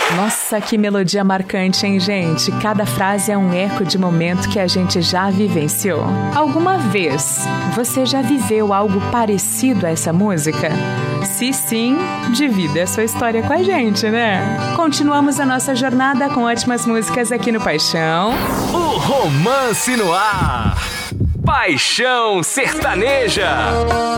Nossa, que melodia marcante, hein, gente? Cada frase é um eco de momento que a gente já vivenciou. Alguma vez você já viveu algo parecido a essa música? Se sim, divida a sua história com a gente, né? Continuamos a nossa jornada com ótimas músicas aqui no Paixão. O Romance no Ar. Paixão Sertaneja.